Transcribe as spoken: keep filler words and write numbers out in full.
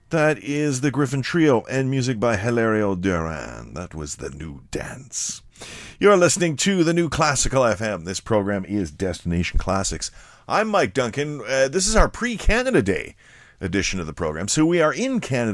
That is the Griffin Trio and music by Hilario Duran. That was The New Dance. You're listening to the New Classical F M. This program is Destination Classics. I'm Mike Duncan. Uh, this is our pre-Canada Day edition of the program. So we are in Canada